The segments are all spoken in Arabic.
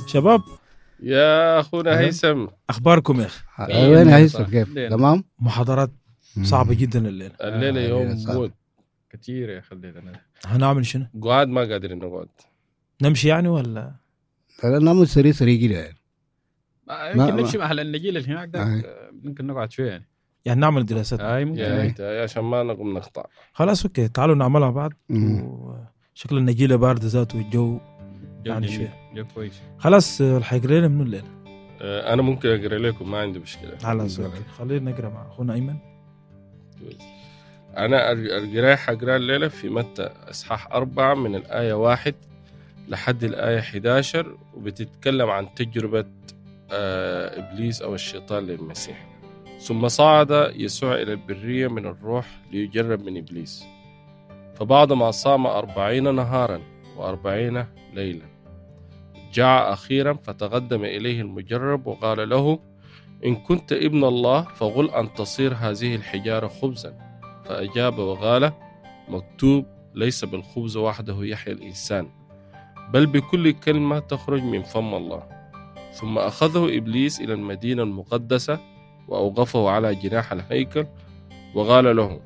شباب يا أخونا هيثم، أخباركم يا أخي؟ وين هيثم كيف؟ تمام. محاضرات صعبة جدا الليلة. الليلة يوم موت كتير يا خلينا. هنعمل شنو؟ قعد ما قادرين نقعد. نمشي يعني ولا؟ لا نعمل سريع كده يعني. يمكن نمشي مع النجيل اللي هناك ده، ممكن نقعد شوية يعني نعمل دراسات. ممكن يا عشان ما نقوم نقطع. خلاص أوكي، تعالوا نعملها بعض. شكل النجيلة باردة ذاته والجو يعني شوية كويس. خلاص الحيقرأ لنا من الليلة. أنا ممكن أقرأ لكم، ما عندي مشكلة. خلاص خلينا نقرأ مع أخونا أيمن. أنا القراءة حقرأ الليلة في متى إصحاح 4 من الآية 1 لحد الآية 11، وبتتكلم عن تجربة إبليس أو الشيطان للمسيح. ثم صعد يسوع إلى البرية من الروح ليجرب من إبليس، فبعدما صام 40 نهارا و40 ليلا جاع أخيرا، فتقدم إليه المجرب وقال له: إن كنت ابن الله فقل أن تصير هذه الحجارة خبزا. فأجاب وقال: مكتوب: ليس بالخبز وحده يحيى الإنسان، بل بكل كلمة تخرج من فم الله. ثم أخذه إبليس إلى المدينة المقدسة وأوقفه على جناح الهيكل وقال له: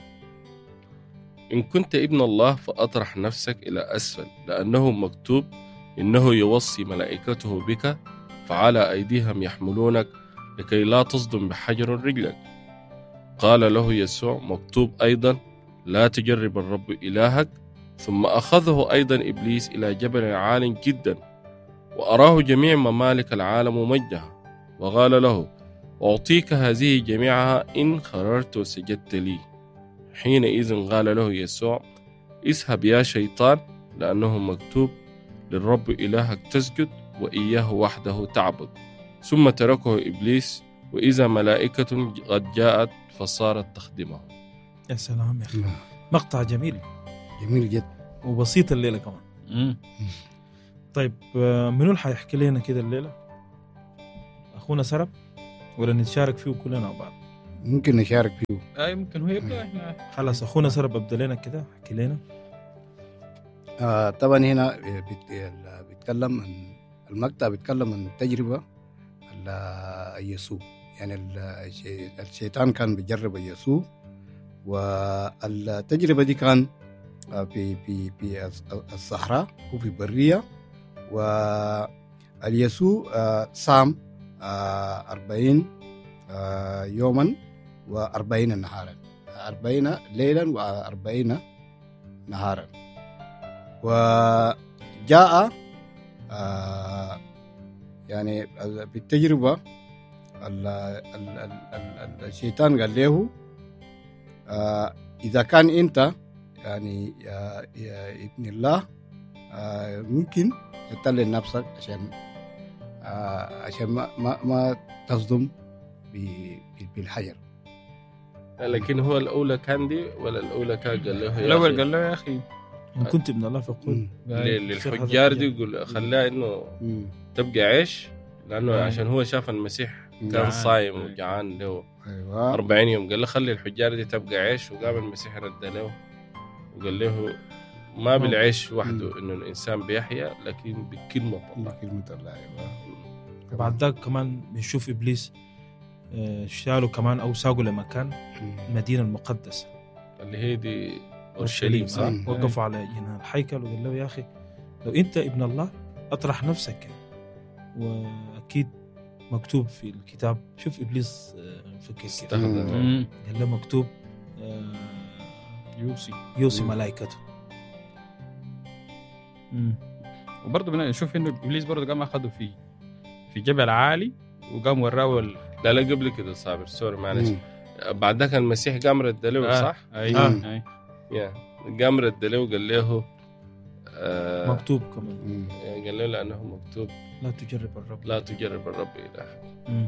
إن كنت ابن الله فأطرح نفسك إلى أسفل، لأنه مكتوب: إنه يوصي ملائكته بك فعلى أيديهم يحملونك لكي لا تصدم بحجر رجلك. قال له يسوع: مكتوب أيضا: لا تجرب الرب إلهك. ثم أخذه أيضا إبليس إلى جبل عال جدا وأراه جميع ممالك العالم ومجدها، وقال له: أعطيك هذه جميعها إن خررت وسجدت لي. حينئذ قال له يسوع: اذهب يا شيطان، لأنه مكتوب: للرب إلهك تسجد وإياه وحده تعبد. ثم تركه إبليس، وإذا ملائكة قد جاءت فصارت تخدمه. يا سلام يا أخي، مقطع جميل جدا وبسيط الليلة كمان. طيب منو اللي حيحكي لنا كده الليلة؟ أخونا سرب ولا نتشارك فيه كلنا مع بعض؟ ممكن نشارك فيه. ممكن هو يبدأ. إحنا خلاص أخونا سرب أبدأ لنا كده، حكي لنا. طبعا هنا بيتكلم عن المقطع، بيتكلم عن التجربة يسوع. يعني الشيطان كان بيجرب يسوع، والتجربة دي كان في الصحراء وفي برية. واليسوع صام 40 يوما و40 نهارا، 40 ليلا و40 نهارا. وجاء يعني بالتجربة الشيطان قال له: إذا كان أنت يعني يا ابن الله ممكن تطلع نفسك عشان ما تصدم بالحجر. لكن هو الأولى كان دي ولا الأولى كان قال له؟ الأول قال له: يا أخي إن كنت ابن الله فقل. للحجار دي يقول خلاه إنه تبقى عيش، لأنه عشان هو شاف المسيح كان صايم وجعان له 40 يوم. قال له خلي الحجار دي تبقى عيش، وقام المسيح رد له وقال له: ما بالعيش وحده إنه الإنسان بيحيا، لكن بكلمة الله. بعد ذلك كمان بنشوف إبليس شالوا كمان أو ساقوا لمكان المدينة المقدسة اللي هي دي أورشليم، صح؟ وقفوا على جناح الهيكل وقال له: يا أخي لو أنت ابن الله أطرح نفسك. وأكيد مكتوب في الكتاب. شوف إبليس فكر كده، قال له مكتوب يوصي ملائكته. وبرضه نشوف إنه إبليس برضه قام أخذه في جبل عالي وقام وراه لا قبل كده صابر، سوري معلش. بعد ذاك المسيح قام رد له، صح؟ أيوة. قام رد له وقال له مكتوب كمان، قال له لأنه مكتوب: لا تجرب الرب إلهك.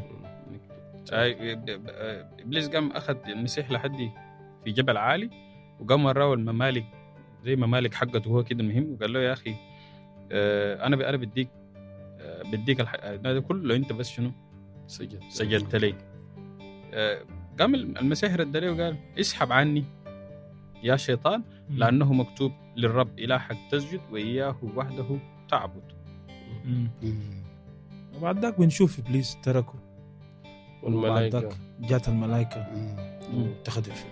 إبليس قام أخذ المسيح لحد في جبل عالي وقام وراه الممالك زي ممالك حقته هو كده المهم، وقال له: يا أخي أنا بديك هذا كله أنت بس شنو سجدت لي. قام المسيح رد له وقال: اسحب عني يا شيطان، لأنه مكتوب: للرب إلهك تسجد وإياه وحده تعبد. وبعد ذاك بنشوف إبليس تركه، والملائكة جات الملائكة اتخذوا فيه.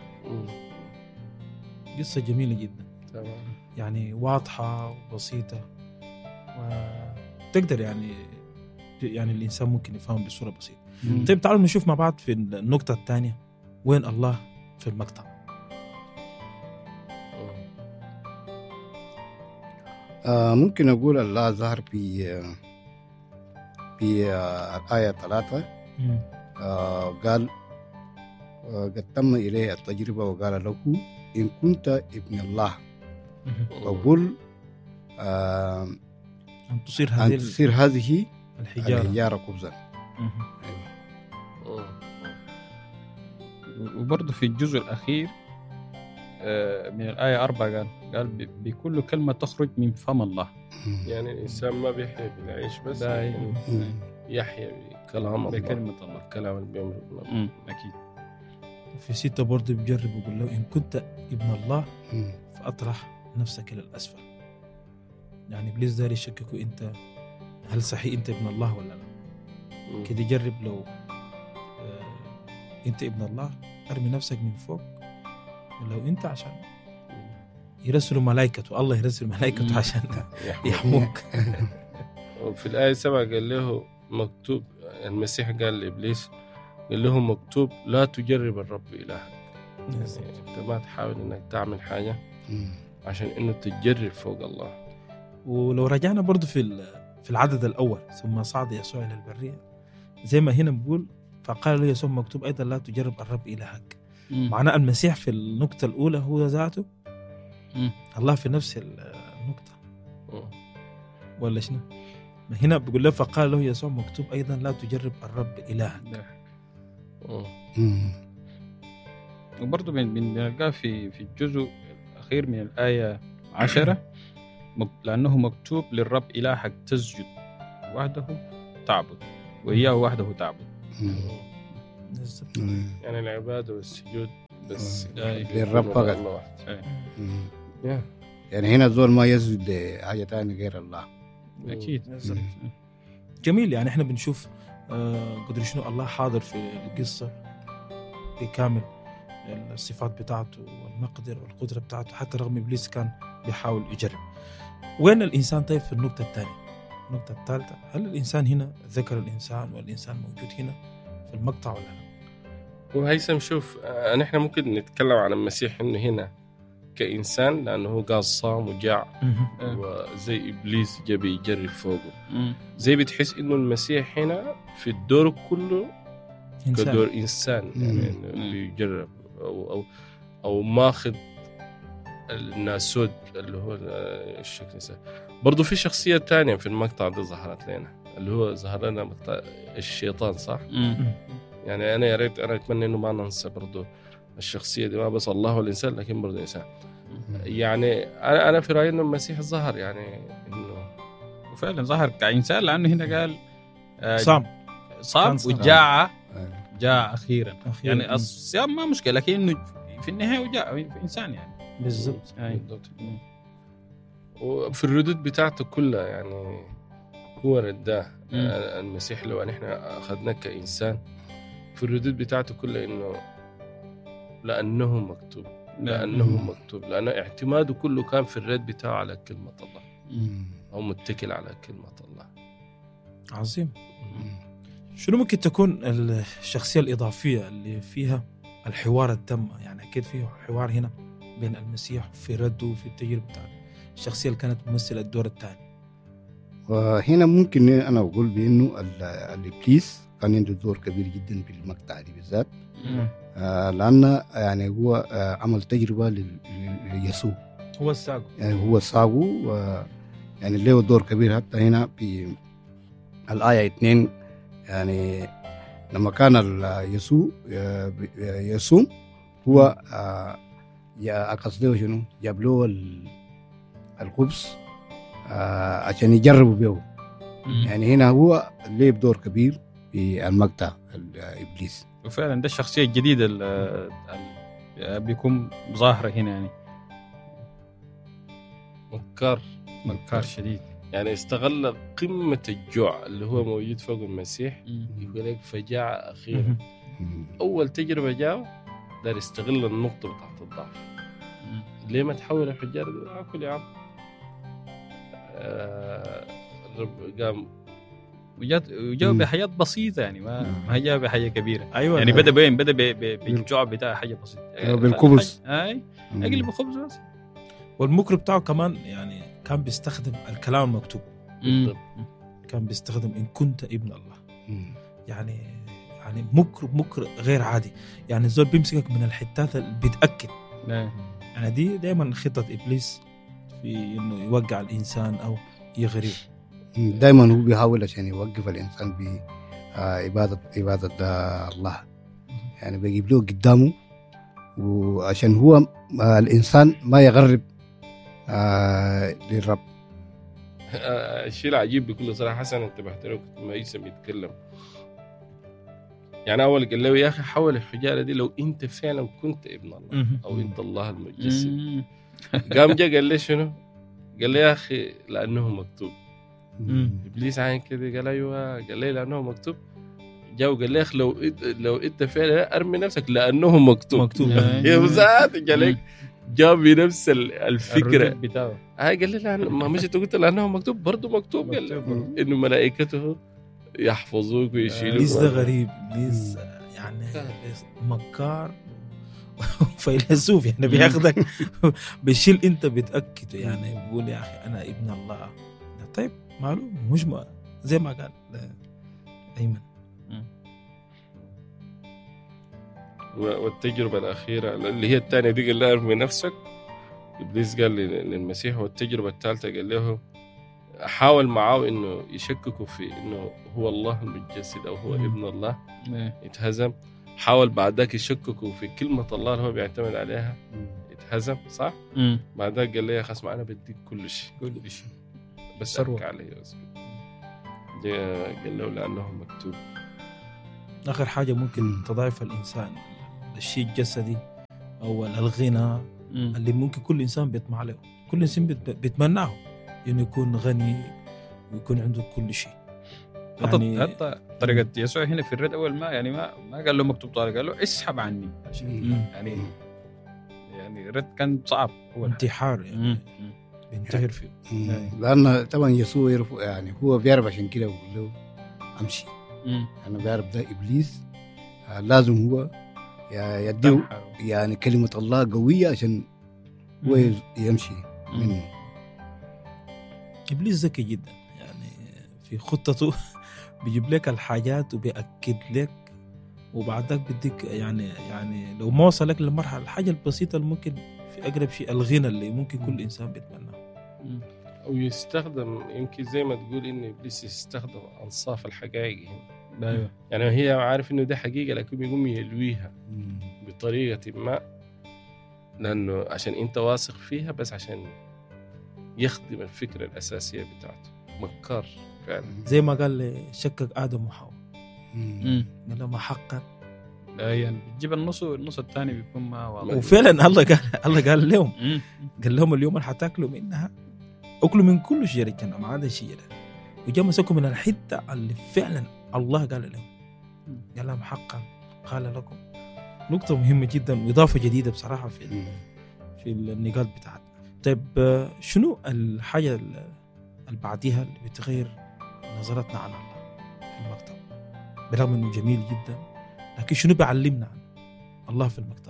قصة جميلة جدا، تمام. يعني واضحة وبسيطة، وتقدر يعني الإنسان ممكن يفهم بصورة بسيطة. طيب تعالوا نشوف مع بعض في النقطة الثانية وين الله في المقطع. ممكن أقول الله ظهر في الآية 3. قال قد تم إليه التجربة وقال له إن كنت ابن الله وقل أن تصير هذه الحجارة خبزا. وبرضه في الجزء الأخير من الآية 4 قال بكل كلمة تخرج من فم الله. يعني الإنسان ما بيحيا بالعيش بس، يعني يحيا بكلام الله، بكلمة الله، الكلام اللي بيمر. أكيد. في 6 برضه بيجرب ويقول له إن كنت ابن الله فأطرح نفسك إلى الأسفل. يعني إبليس داري يشككوا أنت هل صحيح أنت ابن الله ولا لا. كده يجرب لو أنت ابن الله أرمي نفسك من فوق، ولو أنت عشان يرسلوا ملائكته، الله يرسل ملائكته عشان يحموك. وفي الآية 7 قال له مكتوب، المسيح قال لإبليس قال له مكتوب لا تجرب الرب إلهك. أنت ما تحاول إنك تعمل حاجة عشان إنه تجرب فوق الله. ولو رجعنا برضو في العدد الأول ثم صعد يسوع إلى البرية، زي ما هنا بقول فقال له يسوع مكتوب أيضا لا تجرب الرب إلهك. معناه المسيح في النقطة الأولى هو ذاته الله في نفس النقطة ولا شنو؟ ما هنا بقول له فقال له يسوع مكتوب أيضا لا تجرب الرب إلهك. وبرضه بنلقاه في الجزء الأخير من الآية 10 لأنه مكتوب للرب إلهك تسجد وحده تعبد وإياه وحده تعبد. يعني العبادة والسجود بس للرب فقط. يعني هنا الزول ما يسجد لحاجة تانية غير الله. أكيد. جميل. يعني احنا بنشوف قدر شنو الله حاضر في القصة بكامل الصفات بتاعته والمقدرة والقدرة بتاعته، حتى رغم إبليس كان بيحاول يجرب. وين الإنسان طيب في النقطة الثانية؟ النقطة الثالثة، هل الإنسان هنا ذكر الإنسان والإنسان موجود هنا في المقطع ولا لا؟ وهيثم شوف، نحن ممكن نتكلم عن المسيح إنه هنا كإنسان لأنه هو قال صام وجاع وزي إبليس جاء بيجرب فوقه. زي بتحس إنه المسيح هنا في الدور كله كدور إنسان، يعني بيجرب أو ماخذ الناسود اللي هو الشكل. برضو في شخصية تانية في المقطع ده ظهرت لنا، اللي هو ظهر لنا مقطع الشيطان، صح؟ يعني أنا يا ريت أنا أتمنى إنه ما ننسى برضو الشخصية دي، ما بس الله والإنسان لكن برضو إنسان. يعني أنا في رأيي إنه المسيح ظهر، يعني إنه وفعلا ظهر كإنسان، لأنه هنا قال صام وجاع أخيرا. يعني الصيام ما مشكلة، لكن إنه في النهاية وجاء في إنسان يعني. بالضبط. وفي الردود بتاعته كلها يعني هو رداه المسيح. لو نحن أخذناه كإنسان في الردود بتاعته كلها إنه لأنه مكتوب، لأنه اعتماده كله كان في الرد بتاعه على كلمة الله، أو متكل على كلمة الله. عظيم. شنو ممكن تكون الشخصية الإضافية اللي فيها الحوار التام؟ يعني أكيد فيه حوار هنا بين المسيح في رده في التجربة بتاعته، الشخصية اللي كانت تمثل الدور الثاني. وهنا ممكن أنا أقول بأنه الإبليس كان عنده دور كبير جدا في المقطع دي بالذات، لأن يعني هو عمل تجربة ليسوع، هو الساقو، يعني هو الساقو، يعني له دور كبير. حتى هنا في الآية 2 يعني لما كان يسوع يصوم هو قصده شنو؟ جاب له الخبز عشان يجربوا به. يعني هنا هو له دور كبير في المقطع الإبليس. وفعلا ده الشخصية الجديدة اللي بيكون ظاهرة هنا، يعني مكار شديد. يعني استغل قمة الجوع اللي هو موجود فوق المسيح. مم. يقول لك فجاعة أخيرا. أول تجربة جاء دار يستغل النقطة بتاعت الضعف. مم. ليه ما تحول الحجارة دي؟ أكل يا عم. الرب قام وجاء بحياة بسيطة يعني ما جاء بحاجة كبيرة. ايوه يعني بدأ بين بالجوع بتاع حاجة بسيطة بالخبز. اي اقلب الخبز بس. والمكر بتاعه كمان يعني كان بيستخدم الكلام المكتوب. كان بيستخدم إن كنت ابن الله. يعني مكر غير عادي. يعني الزول بيمسكك من الحتات اللي بتأكد. يعني دي دايما خطة إبليس في إنه يوقع الإنسان أو يغريه. دايما هو بيحاول عشان يوقف الإنسان بعبادة الله. يعني بيجيب له قدامه وعشان هو الإنسان ما يغرب للرب. الشيء العجيب بكل صراحة حسن انتبهت له كنت ما يسمى يتكلم. يعني أول قال له يا أخي حول الحجارة دي لو أنت فعلا كنت ابن الله أو أنت الله المتجسد. قام جاء قال لي شنو؟ قال لي يا أخي لأنه مكتوب. إبليس عين كده قال أيوة. قال لي لأنه مكتوب. جاء وقال لي يا أخي لو أنت فعلا أرمي نفسك لأنه مكتوب. يا وزاد قال لك جاء بنفس الفكرة بتاعه. قال لي لا ما مش أنت قلت لأنه مكتوب برضو مكتوب. قال إنه ملائكته يحفظوك ويشيلوك. ليس ده غريب. ليس يعني مكار فيلسوف يعني بياخدك بيشيل انت بتأكده. يعني بيقول يا أخي أنا ابن الله. طيب معلوم مش زي ما قال أيمن. والتجربة الأخيرة اللي هي الثانية دي قال له ارمي نفسك. إبليس قال للمسيح. والتجربة الثالثة قال له حاول معاه إنه يشككوا في إنه هو الله المتجسد أو هو ابن الله. يتهزم. حاول بعد ذاك يشككوا في كلمة الله اللي هو بيعتمد عليها. يتهزم صح. بعد ذاك قال لي يا أخي اسمع أنا بديك كل شيء بس أرك عليه. قال له لأنه مكتوب. آخر حاجة ممكن تضعف الإنسان الشيء الجسدي أو الغنى اللي ممكن كل إنسان بيطمع له. كل إنسان بيتمناه إنه يكون غني ويكون عنده كل شيء. يعني حتى طريقة يسوع هنا في الرد أول ما يعني ما قال له مكتوب طارق. قال له اسحب عني. يعني الرد كان صعب. هو انتحار يعني بينتحر فيه. لأن طبعا يسوع يعرف يعني هو بيعرف عشان كده يقول له أمشي. أنا بعرف ده إبليس لازم هو يديه يعني كلمة الله قوية عشان هو يمشي منه. إبليس ذكي جدا يعني في خطته بيجيب لك الحاجات وبيأكد لك وبعدك بديك يعني لو ما وصلك للمرحلة الحاجة البسيطة اللي ممكن في أقرب شيء الغنى اللي ممكن كل إنسان بيتمناه. أو يستخدم يمكن زي ما تقول إن إبليس يستخدم أنصاف الحقائق هنا. يعني هي عارف إنه ده حقيقة لكن يقوم يلويها بطريقة ما لأنه عشان أنت واثق فيها بس عشان يخدم الفكرة الأساسية بتاعته. مكار فعلا. زي ما قال شكك آدم وحواء. قال لما حقا يعني بتجيب النص الثاني بيكون ما واضح. وفعلا الله قال لهم قال لهم اليوم اللي حتاكلوا منها أكلوا من كل شجرة الجنة ما عدا شجرة. وجاء مسكوا من الحتة اللي فعلا الله قال لهم. قال لهم حقا قال لكم. نقطة مهمة جدا وإضافة جديدة بصراحة في النقاط بتاعتنا. طيب شنو الحاجة اللي بعديها اللي بتغير نظرتنا عن الله في المكتب برغم إنه جميل جدا لكن شنو بيعلمنا عن الله في المكتب؟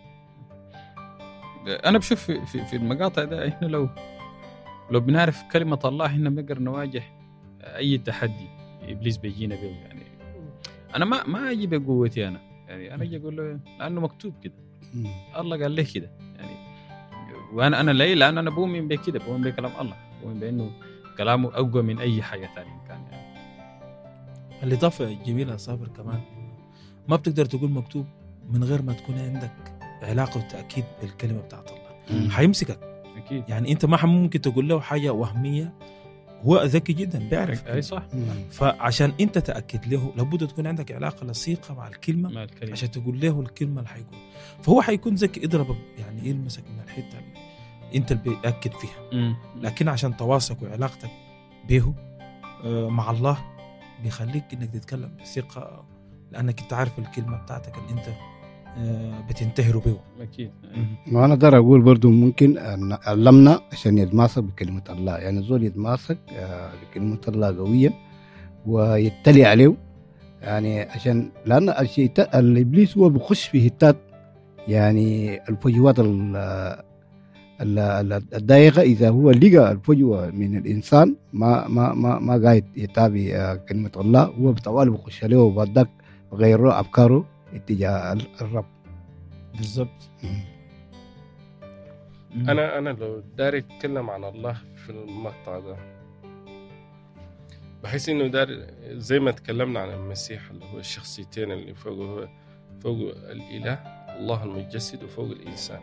أنا بشوف في المقاطع ده إحنا لو بنعرف كلمة الله إحنا بنقدر نواجه أي تحدي إبليس بيجينا به. يعني أنا ما أجي بقوتي أنا يعني أجي أقول له لأنه مكتوب كده. الله قال لي كده يعني. وأنا ليه لأن أنا بؤمن بكده بؤمن بكلام الله بؤمن بأنه كلامه أقوى من أي حاجة تانية كان يعني. الإضافة الجميلة صابر كمان ما بتقدر تقول مكتوب من غير ما تكون عندك علاقة وتأكيد بالكلمة بتاعت الله. حيمسكك أكيد. يعني أنت ما ممكن تقول له حاجة وهمية. هو ذكي جدا بيعرف أي صح. فعشان أنت تأكد له لابد تكون عندك علاقة لصيقة مع الكلمة عشان تقول له الكلمة اللي حيقول. فهو حيكون ذكي يضربك يعني يلمسك من الحتة اللي أنت اللي بيأكد فيها. لكن عشان تواصلك وعلاقتك به مع الله بيخليك انك تتكلم بثقة، لانك انت عارف الكلمة بتاعتك اللي انت بتنتهر به. اكيد. وانا دار اقول برضو ممكن ان علمنا عشان يتماسك بكلمة الله، يعني زول يتماسك بكلمة الله قوية ويتلي عليه، يعني عشان لان الشيطان الابليس هو بيخش في هتات، يعني الفجوات الضيقة. إذا هو لقى الفجوة من الإنسان ما قاعد يتابع كلمة الله، هو بطوال بخش عليه وبعدك غيره أفكاره اتجاه الرب. بالضبط. أنا لو داري أتكلم عن الله في المقطع ده، بحس إنه دار زي ما تكلمنا عن المسيح اللي هو الشخصيتين اللي فوق الإله الله المتجسد وفوق الإنسان،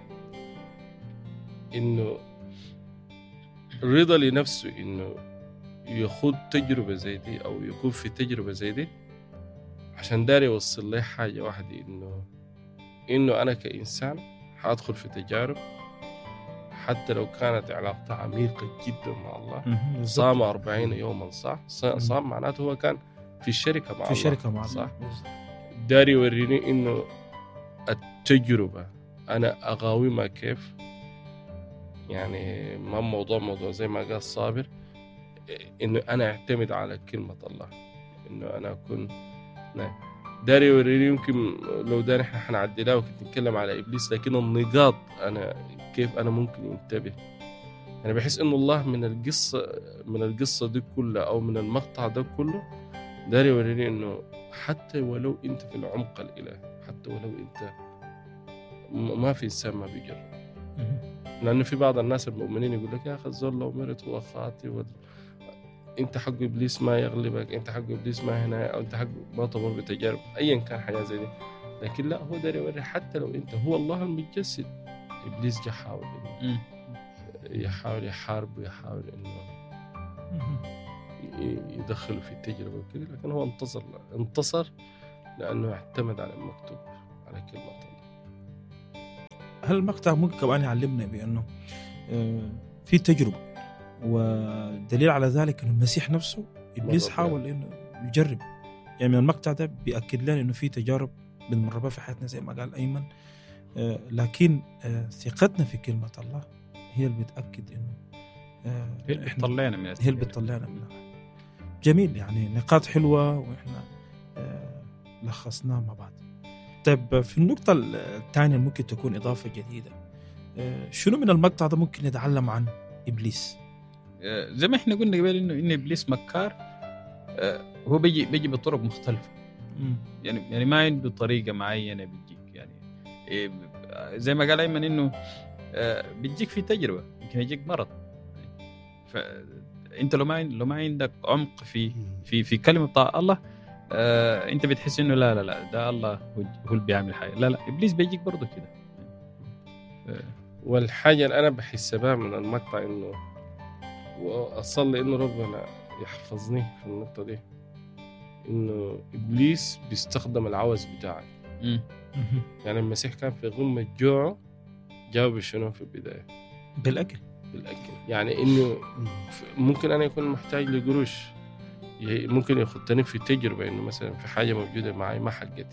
إنه رضا لنفسه إنه يخوض تجربة زي دي أو يكون في تجربة زي دي عشان داري يوصل لي حاجة واحدة، إنه أنا كإنسان حأدخل في تجارب حتى لو كانت علاقتها عميقة جدا مع الله. صام 40 يوما صح؟ صام معناته هو كان في الشركة مع الله صح؟ داري يوريني إنه التجربة أنا أقاومها كيف، يعني ما موضوع زي ما قال صابر، إنه أنا أعتمد على كلمة الله، إنه أنا أكون داري يوريني. يمكن لو داري إحنا حنعدلها وكنت نتكلم على إبليس، لكن النقاط أنا كيف أنا ممكن ينتبه. أنا بحس إنه الله من القصة دي كلها أو من المقطع ده كله داري يوريني إنه حتى ولو أنت في العمق الإلهي، حتى ولو أنت ما في إنسان ما بيجرب، لأنه في بعض الناس المؤمنين يقول لك يا أخي الزول لو مرت هو خاطئ أنت حق إبليس ما يغلبك، أنت حق إبليس ما هنا، أو أنت حق ما تمر بتجارب أيا كان حاجة زي دي. لكن لا، هو داري يوري حتى لو أنت هو الله المتجسد، إبليس جا حاول إنه يحاول يحارب ويحاول إنه يدخله في التجربة وكذا، لكن هو انتصر لأنه اعتمد على المكتوب، على كلمة الله. هل المقطع ممكن كمان يعلمنا بأنه في تجربة، ودليل على ذلك أن المسيح نفسه إبليس حاول إنه يجرب. يعني من المقطع ده بيأكد لنا إنه في تجارب بنمر بها في حياتنا زي ما قال أيمن، لكن ثقتنا في كلمة الله هي اللي بتأكد إنه هي اللي بتطلعنا من هي اللي بتطلعنا من جميل. يعني نقاط حلوة وإحنا لخصناها مع بعض. طيب في النقطة الثانية ممكن تكون إضافة جديدة، شنو من المقطع ده ممكن نتعلم عن إبليس؟ زي ما إحنا قلنا قبل إنه إبليس مكار، هو بيجي بطرق مختلفة. يعني ما عنده طريقة معينة بيجيك، يعني زي ما قال أيمن إنه بيجيك في تجربة، يمكن يجيك مرض. فأنت لو ما عندك عمق في كلمة بتاع الله، انت بتحس انه لا ده الله هو اللي بيعمل حاجه. لا ابليس بيجيك برضه كده. والحاجه اللي انا بحس بها من المقطع انه واصلي انه ربنا يحفظني في النقطه دي، انه ابليس بيستخدم العوز بتاعك. يعني المسيح كان في غمه جوعه، جاوب شنو في البدايه؟ بالاكل. يعني انه ممكن انا يكون محتاج لقروش، ممكن يخطني في تجربة إنه مثلا في حاجة موجودة معي ما حقتي،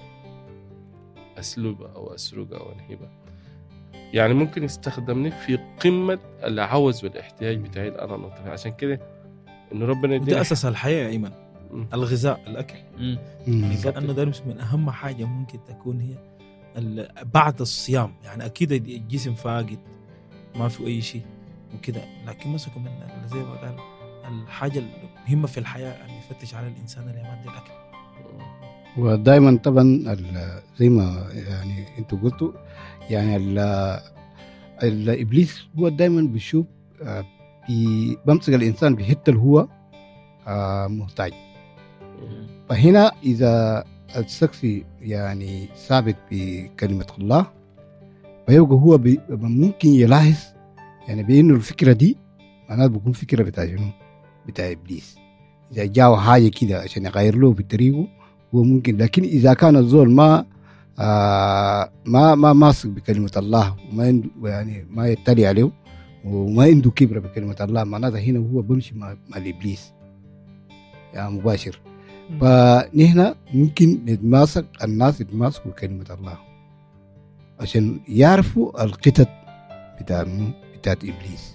أسلوبها أو أسرقها أو أنهبها. يعني ممكن يستخدمني في قمة العوز والاحتياج بتاعي أنا نطفي. عشان كده إنه ربنا ده أساس الحياة أيمن، الغذاء، الأكل. لأنه ده من أهم حاجة ممكن تكون هي بعد الصيام. يعني أكيد الجسم فاقد ما في أي شيء وكده، لكن مسكوا من زي ما قال الحاجة المهمة في الحياة أن يفتش على الإنسان اللي يمد الأكل. ودائما طبعا زي ما يعني أنتوا قلتوا، يعني الإبليس هو دائما بيشوف بمسك الإنسان بحتة اللي هو محتاج. فهنا إذا الشخص يعني ثابت بكلمة الله، فيبقى هو ممكن يلاحظ يعني بأنه الفكرة دي أنا بكون فكرة بتاع إبليس. إذا جاء حاجة كده عشان يغير له بطريقه هو ممكن، لكن إذا كان الزول ما ماسك بكلمة الله وما يعني ما يتلي عليه، وما عنده كبرة بكلمة الله، معناتها هنا هو بمشي مع الإبليس يعني مباشر. فنحن ممكن نتماسك، الناس يتماسكوا كلمة الله عشان يعرفوا القطط بتاعت إبليس.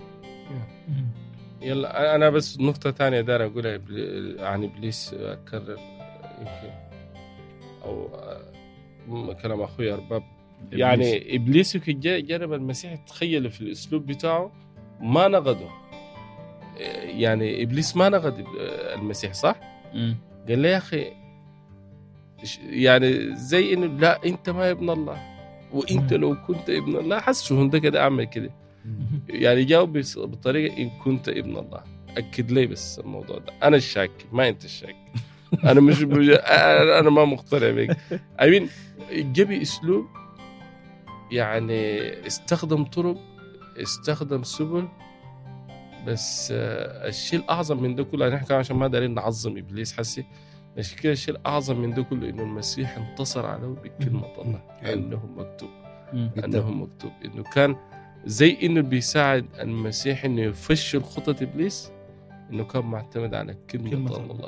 يلا أنا بس نقطة تانية دار أقولها عن إبليس، أكرر يمكن أو كلام أخوي أرباب. يعني إبليس جرب المسيح، تخيل في الأسلوب بتاعه ما نقده. يعني إبليس ما نقد المسيح صح؟ قال له يا أخي يعني زي إنه لا أنت ما ابن الله، وأنت لو كنت ابن الله حسهم ده كده أعمل كده. يعني جاوب بطريقة إن كنت ابن الله. أكد لي بس الموضوع ده، أنا الشاك ما أنت الشاك. أنا مش أنا ما مقتنع بك. أمين جبي أسلوب يعني استخدم طرق، استخدم سبل، بس الشيء الأعظم من ده كله نحكي عشان ما دارين نعظم إبليس حسي، مش كده الشيء الأعظم من ده كله إنه المسيح انتصر عليه بكلمة الله. أنه مكتوب أنه مكتوب إنه كان زي إنه بيساعد المسيح إنه يفشل خطة إبليس، إنه كان معتمد على كلمة الله.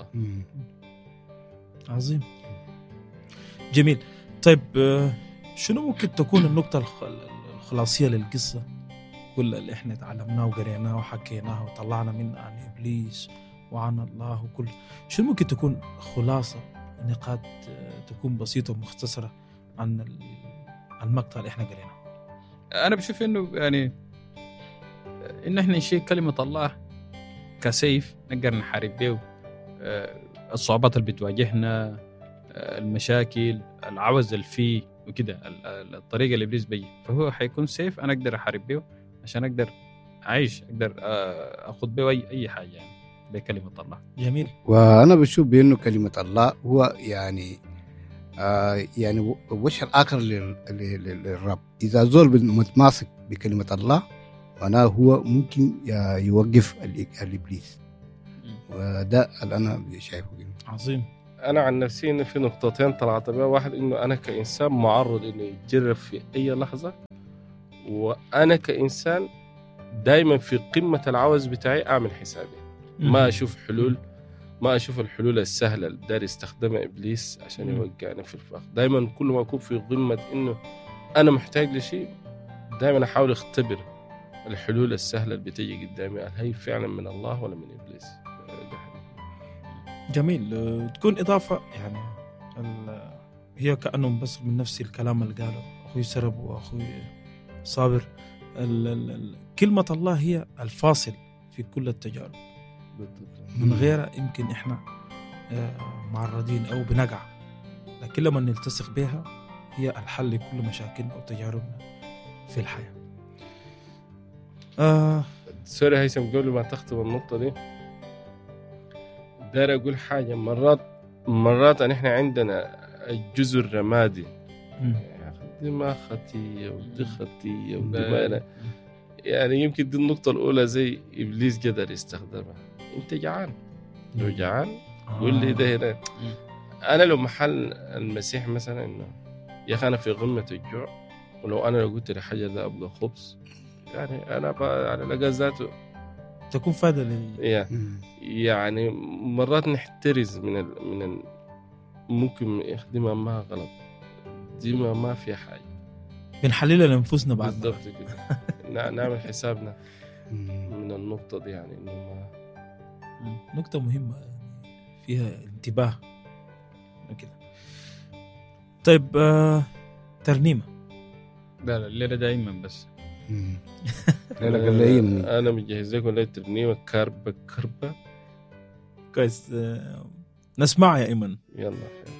عظيم جميل. طيب شنو ممكن تكون النقطة الخلاصية للقصة كل اللي احنا تعلمناه وقريناه وحكيناه وطلعنا منه عن إبليس وعن الله وكل شنو ممكن تكون خلاصة نقاط تكون بسيطة ومختصرة عن المقطع اللي احنا قريناه؟ أنا بشوف إنه يعني إن احنا نشيل كلمة الله كسيف نقدر نحارب به الصعوبات اللي بتواجهنا، المشاكل، العوز اللي فيه وكده، الطريقة اللي إبليس بيه، فهو حيكون سيف أنا أقدر أحارب به عشان أقدر أعيش، أقدر أخذ به أي حاجة يعني بكلمة الله. جميل. وأنا بشوف بأنه كلمة الله هو يعني يعني وش الآخر للرب. إذا زول متماسك بكلمة الله معناه هو ممكن يوقف الإبليس، وده اللي أنا شايفه. عظيم. أنا عن نفسي إنه في نقطتين طلعت بها. واحد إنه أنا كإنسان معرض إنه يتجرب في أي لحظة، وأنا كإنسان دايما في قمة العوز بتاعي أعمل حسابي، ما أشوف حلول، ما أشوف الحلول السهلة اللي داري يستخدمها إبليس عشان يوقعني في الفخ. دايما كل ما أكون في قمة إنه أنا محتاج لشيء، دايما أحاول أختبر الحلول السهلة اللي بتيجي قدامي، هل هي فعلا من الله ولا من إبليس. جميل. تكون إضافة يعني هي كأنه بس من نفس الكلام اللي قاله أخوي سرب وأخوي صابر. كلمة الله هي الفاصل في كل التجارب، من غيرها يمكن إحنا معرضين أو بنقع، لكن لما نلتصق بها هي الحل لكل مشاكلنا وتجاربنا في الحياة. سوري هيثم، قبل ما تختم النقطة دي داير أقول حاجة. مرات إحنا عندنا الجزء الرمادي، دي ما خطية ودي خطية ودي ما، يعني يمكن دي النقطة الأولى زي إبليس قدر يستخدمها. أنت جعان، لو جعان قول لي ده هنا. أنا لو محل المسيح مثلا إنه يا أخي أنا في غمة الجوع، ولو أنا لو قلت لحاجة ده أبغى خبز، يعني أنا على لقى ذاته تكون فائدة لي. يعني مرات نحترز من ممكن يخدمها ما غلط، دي ما في حاجة، بنحللها لنفسنا بعد بالضبط كده. نعمل حسابنا من النقطة دي، يعني إنه ما نقطة مهمة فيها انتباه كده. طيب ترنيمة. لا الليلة دائما بس أنا مجهز لكم ليلة ترنيمة كربة كويس. نسمع يا إيمن. يلا.